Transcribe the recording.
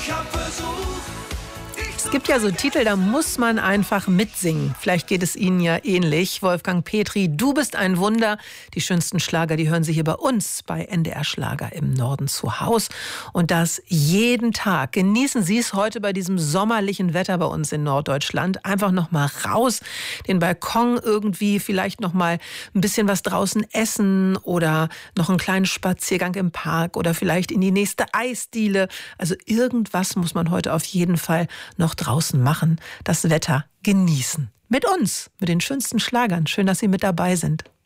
Ich hab versucht. Es gibt ja so Titel, da muss man einfach mitsingen. Vielleicht geht es Ihnen ja ähnlich. Wolfgang Petri, Du bist ein Wunder. Die schönsten Schlager, die hören Sie hier bei uns, bei NDR Schlager im Norden zu Haus. Und das jeden Tag. Genießen Sie es heute bei diesem sommerlichen Wetter bei uns in Norddeutschland. Einfach noch mal raus, den Balkon irgendwie, vielleicht noch mal ein bisschen was draußen essen oder noch einen kleinen Spaziergang im Park oder vielleicht in die nächste Eisdiele. Also irgendwas muss man heute auf jeden Fall noch draußen machen, das Wetter genießen. Mit uns, mit den schönsten Schlagern. Schön, dass Sie mit dabei sind.